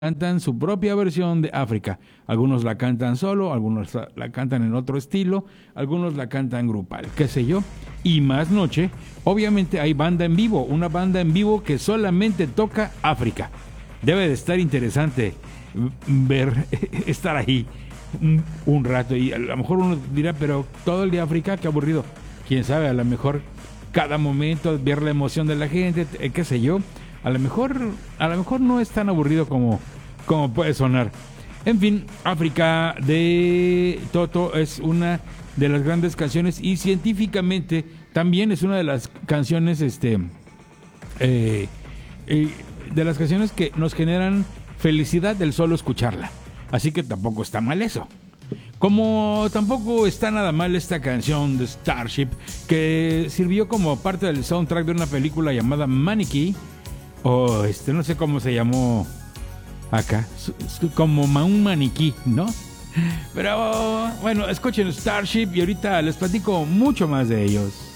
cantan su propia versión de África. Algunos la cantan solo, algunos la cantan en otro estilo, algunos la cantan grupal, qué sé yo. Y más noche, obviamente hay banda en vivo, una banda en vivo que solamente toca África. Debe de estar interesante ver, estar ahí un rato. Y a lo mejor uno dirá, pero todo el día África, qué aburrido. Quién sabe, a lo mejor cada momento ver la emoción de la gente, qué sé yo. A lo mejor no es tan aburrido como puede sonar. En fin, África de Toto es una de las grandes canciones y científicamente también es una de las canciones de las canciones que nos generan felicidad del solo escucharla. Así que tampoco está mal eso. Como tampoco está nada mal esta canción de Starship, que sirvió como parte del soundtrack de una película llamada Mannequin, o no sé cómo se llamó acá, como un maniquí, ¿no? Pero bueno, escuchen Starship y ahorita les platico mucho más de ellos.